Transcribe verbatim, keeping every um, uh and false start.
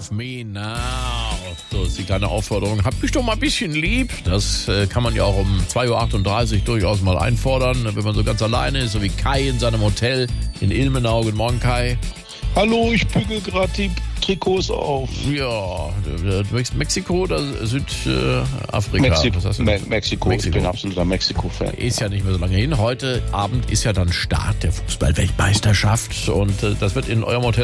Love Me Now. So ist die kleine Aufforderung. Hab mich doch mal ein bisschen lieb. Das äh, kann man ja auch um zwei Uhr achtunddreißig durchaus mal einfordern, wenn man so ganz alleine ist, so wie Kai in seinem Hotel in Ilmenau. Guten Morgen, Kai. Hallo, ich bügel gerade die Trikots auf. Ja, Mexiko oder Südafrika? Mexiko, Was hast du? Me- Mexiko. Mexiko. Ich bin absoluter Mexiko-Fan. Ist ja nicht mehr so lange hin. Heute Abend ist ja dann Start der Fußball-Weltmeisterschaft und äh, das wird in eurem Hotel